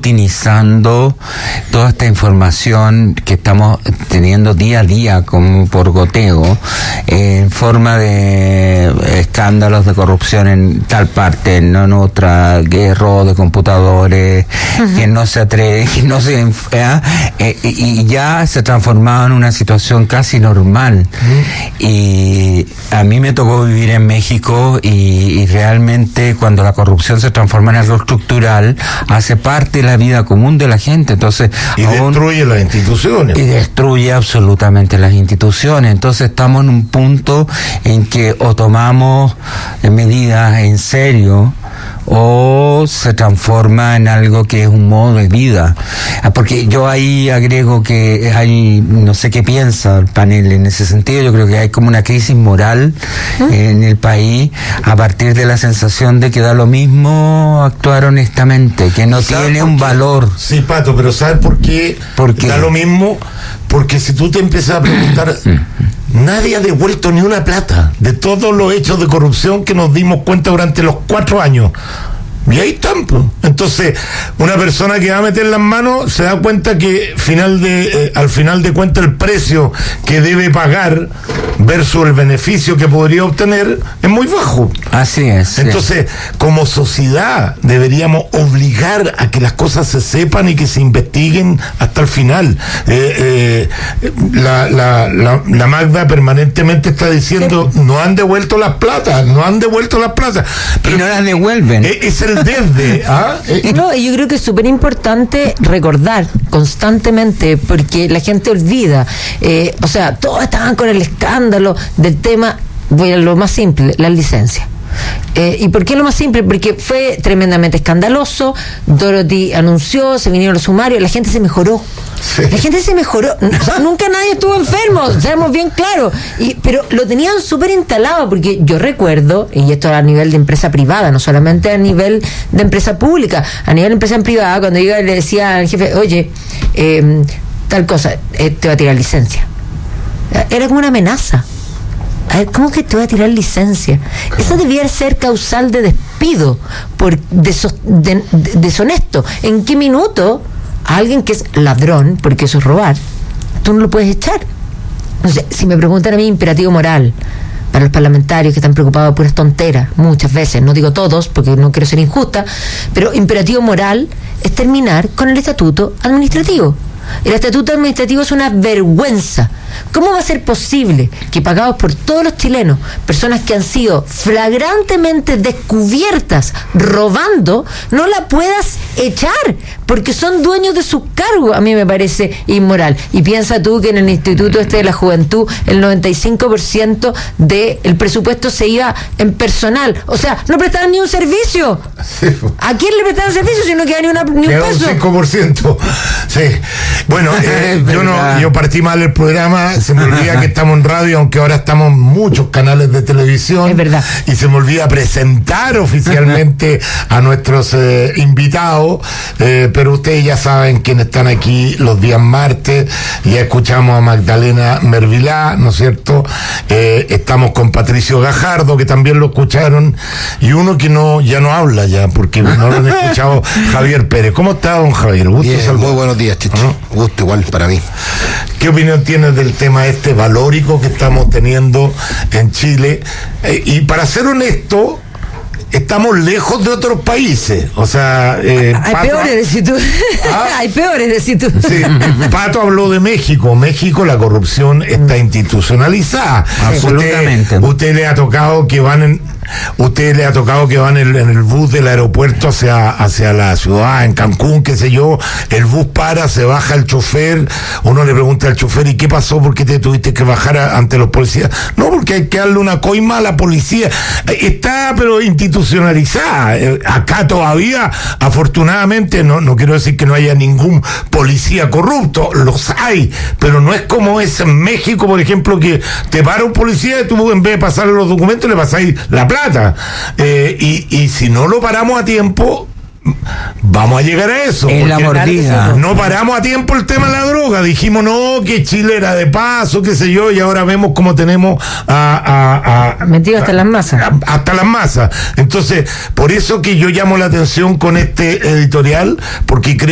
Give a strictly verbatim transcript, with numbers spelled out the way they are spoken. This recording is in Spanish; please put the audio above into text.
utilizando toda esta información que estamos teniendo día a día como por goteo eh, en forma de escándalos de corrupción en tal parte, no en otra, que robo de computadores, uh-huh. que no se atreve, que no se eh, eh, y ya se ha transformado en una situación casi normal. Uh-huh. Y a mí me tocó vivir en México y, y realmente cuando la corrupción se transforma en algo estructural, hace parte de la vida común de la gente. Entonces, y aún, destruye las instituciones. Y destruye absolutamente las instituciones. Entonces estamos en un punto en que o tomamos medidas en serio o se transforma en algo que es un modo de vida. Porque yo ahí agrego que hay, no sé qué piensa el panel en ese sentido, yo creo que hay como una crisis moral ¿Eh? en el país a partir de la sensación de que da lo mismo actuar honestamente, que no tiene un valor. Sí, Pato, pero ¿sabes por qué? ¿Por qué da lo mismo? Porque si tú te empiezas a preguntar, nadie ha devuelto ni una plata de todos los hechos de corrupción que nos dimos cuenta durante los cuatro años. Y ahí están, pues. Entonces, una persona que va a meter las manos se da cuenta que final de, eh, al final de cuentas el precio que debe pagar versus el beneficio que podría obtener es muy bajo. Así es. Entonces, sí. como sociedad deberíamos obligar a que las cosas se sepan y que se investiguen hasta el final. Eh, eh, la, la, la, la Magda permanentemente está diciendo, sí. no han devuelto las platas, no han devuelto las platas. Pero y no las devuelven. Es, es el desde, ¿ah? No, yo creo que es súper importante recordar constantemente, porque la gente olvida. Eh, o sea, todos estaban con el escándalo del tema, voy a lo más simple, las licencias. Eh, ¿Y por qué lo más simple? Porque fue tremendamente escandaloso. Dorothy anunció, se vinieron los sumarios, la gente se mejoró. Sí. La gente se mejoró. O sea, nunca nadie estuvo enfermo, sabemos bien claro. Y, pero lo tenían súper instalado, porque yo recuerdo, y esto a nivel de empresa privada, no solamente a nivel de empresa pública, a nivel de empresa privada, cuando yo le decía al jefe, oye, eh, tal cosa, eh, te va a tirar licencia. Era como una amenaza. ¿Cómo que te voy a tirar licencia? Eso debía ser causal de despido por deso, de, de, deshonesto. ¿En qué minuto a alguien que es ladrón, porque eso es robar, tú no lo puedes echar? No sé, si me preguntan a mí, imperativo moral para los parlamentarios que están preocupados por puras tonteras, muchas veces, no digo todos porque no quiero ser injusta, pero imperativo moral es terminar con el estatuto administrativo. El estatuto administrativo es una vergüenza. ¿Cómo va a ser posible que, pagados por todos los chilenos, personas que han sido flagrantemente descubiertas robando, no la puedas echar porque son dueños de sus cargos? A mí me parece inmoral. Y piensa tú que en el Instituto este de la Juventud el noventa y cinco por ciento del presupuesto se iba en personal. O sea, no prestaban ni un servicio. Sí. ¿A quién le prestaban servicio si no queda ni, una, ni un peso? Un cinco por ciento. Sí. Bueno, eh, yo no, yo partí mal el programa, se me olvida que estamos en radio, aunque ahora estamos en muchos canales de televisión. Es verdad. Y se me olvida presentar oficialmente a nuestros eh, invitados, eh, pero ustedes ya saben quiénes están aquí los días martes. Ya escuchamos a Magdalena Mervilá, ¿no es cierto? Eh, estamos con Patricio Gajardo, que también lo escucharon, y uno que no ya no habla ya, porque no lo han escuchado, Javier Pérez. ¿Cómo está, don Javier? Gusto. Bien, muy buenos días, Chicho. ¿No? Gusto igual para mí. ¿Qué opinión tienes del tema este valórico que estamos teniendo en Chile? Eh, y para ser honesto, estamos lejos de otros países. O sea, eh, hay Pato, peores, decís tú. ¿Ah? Hay peores, decís tú. Sí, Pato habló de México. México, la corrupción está institucionalizada. Absolutamente. Usted, usted le ha tocado que van en Usted le ha tocado que van en, en el bus del aeropuerto hacia, hacia la ciudad, en Cancún, qué sé yo, el bus para, se baja el chofer, uno le pregunta al chofer, ¿y qué pasó? ¿Por qué te tuviste que bajar a, ante los policías? No, porque hay que darle una coima a la policía. Está, pero institucionalizada. Acá todavía, afortunadamente, no, no quiero decir que no haya ningún policía corrupto, los hay, pero no es como es en México, por ejemplo, que te para un policía y tú, en vez de pasarle los documentos, le pasáis la plata. Eh, y, y si no lo paramos a tiempo, vamos a llegar a eso. En la mordida. No paramos a tiempo el tema de la droga. Dijimos, no, que Chile era de paso, qué sé yo, y ahora vemos cómo tenemos a... a, a metido hasta a, las masas. A, hasta las masas. Entonces, por eso que yo llamo la atención con este editorial, porque creo